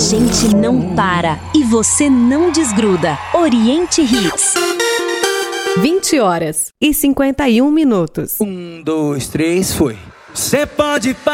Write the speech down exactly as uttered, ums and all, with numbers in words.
gente não para e você não desgruda. Oriente Hits. vinte horas e cinquenta e um minutos. Um, dois, três, foi. Cê pode